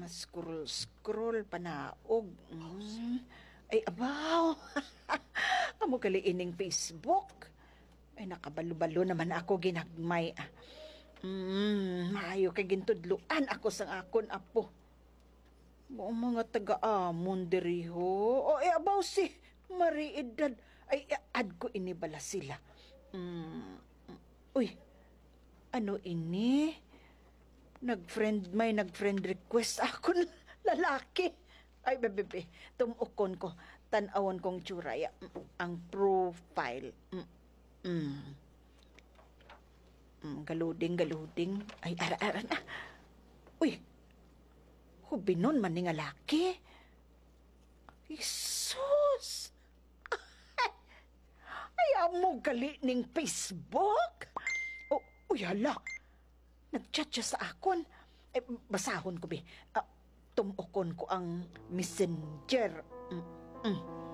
Scroll panaog. Ay, abaw. Amo gali ining Facebook. Ay, nakabalo-balo naman ako ginagmay. Maayo kay gintudluan ako sang akon apo. Mga taga-amon diri ho. O, abaw si Mariedad. Ay, add ko inibala sila. Uy, ano ini? May nag-friend request ako na lalaki. Ay, bebe, tumukon ko. Tanawon kong tsuraya. Ang profile. Galuding. Ay, ara na. Uy, hubinon man ni nga laki. Jesus! Ay, amo gali ning Facebook? Uy, hala. Nag-chat siya sa akon. Eh, basahon ko, be. Tumukon ko ang messenger.